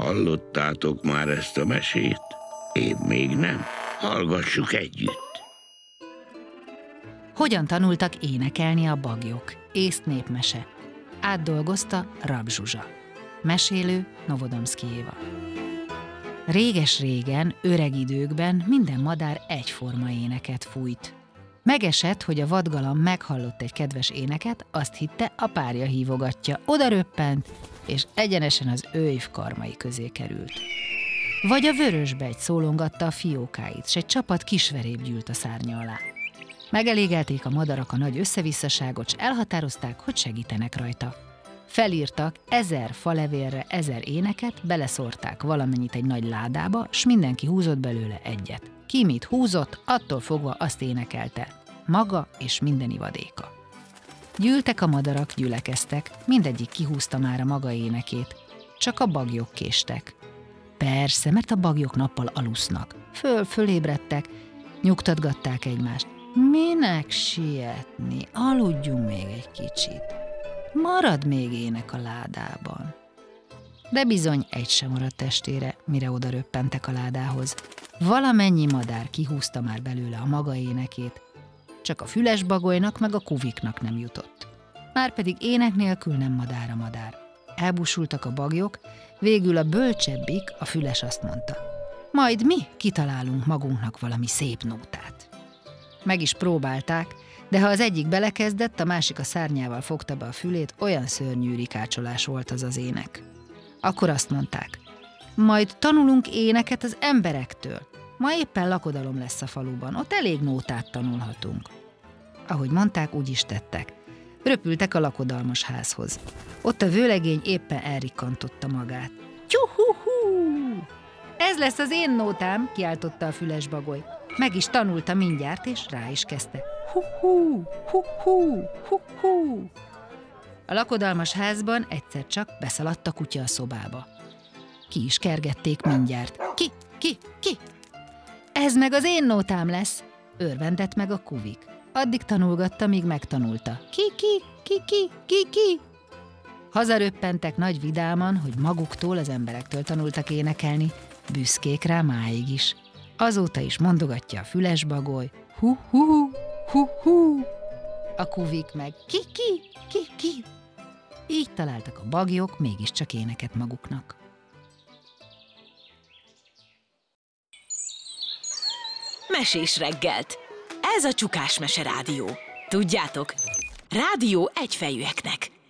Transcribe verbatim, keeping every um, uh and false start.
Hallottátok már ezt a mesét? Én még nem. Hallgassuk együtt. Hogyan tanultak énekelni a bagyok? Észt népmese. Átdolgozta Rab Zsuzsa. Mesélő Novodomszky Éva. Réges-régen, öreg időkben minden madár egyforma éneket fújt. Megesett, hogy a vadgalamb meghallott egy kedves éneket, azt hitte, a párja hívogatja, oda röppent, és egyenesen az őjv karmai közé került. Vagy a vörösbegy szólongatta a fiókáit, s egy csapat kisveréb gyűlt a szárnya alá. Megelégelték a madarak a nagy összevisszaságot, s elhatározták, hogy segítenek rajta. Felírtak ezer falevélre ezer éneket, beleszórták valamennyit egy nagy ládába, s mindenki húzott belőle egyet. Ki mit húzott, attól fogva azt énekelte. Maga és minden ivadéka. Gyűltek a madarak, gyülekeztek, mindegyik kihúzta már a maga énekét. Csak a bagyok késtek. Persze, mert a bagyok nappal alusznak. Föl, fölébredtek, nyugtatgatták egymást. Minek sietni? Aludjunk még egy kicsit. Marad még ének a ládában. De bizony egy sem maradt testére, mire oda röppentek a ládához. Valamennyi madár kihúzta már belőle a maga énekét, csak a fülesbagolynak meg a kuviknak nem jutott. Márpedig ének nélkül nem madár a madár. Elbúsultak a bagyok, végül a bölcsebbik, a füles azt mondta: majd mi kitalálunk magunknak valami szép nótát. Meg is próbálták, de ha az egyik belekezdett, a másik a szárnyával fogta be a fülét, olyan szörnyű rikácsolás volt az az ének. Akkor azt mondták: majd tanulunk éneket az emberektől. Ma éppen lakodalom lesz a faluban, ott elég nótát tanulhatunk. Ahogy mondták, úgy is tettek. Röpültek a lakodalmas házhoz. Ott a vőlegény éppen elrikkantotta magát. Tyuhuhú! Ez lesz az én nótám, kiáltotta a fülesbagoly. Meg is tanulta mindjárt, és rá is kezdte. Hu-hú, hu-hú, hu-hú. A lakodalmas házban egyszer csak beszaladt a kutya a szobába. Ki is kergették mindjárt. Ki, ki, ki? Ez meg az én nótám lesz, örvendett meg a kuvik. Addig tanulgatta, míg megtanulta. Ki, ki, ki, ki, ki, ki. Hazaröppentek nagy vidáman, hogy maguktól, az emberektől tanultak énekelni, büszkék rá máig is. Azóta is mondogatja a fülesbagoly, hu-hu, hu-hu. A kuvik meg ki, ki, ki, ki. Így találtak a bagyok mégiscsak éneket maguknak. Mesés reggelt. Ez a Csukás Mese Rádió. Tudjátok, rádió egyfejűeknek.